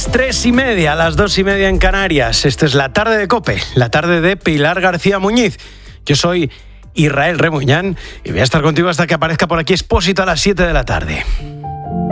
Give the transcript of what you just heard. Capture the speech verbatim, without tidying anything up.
las tres y media, a las dos y media en Canarias. Esto es la tarde de COPE, la tarde de Pilar García Muñiz. Yo soy Israel Remuñán y voy a estar contigo hasta que aparezca por aquí Expósito a las siete de la tarde.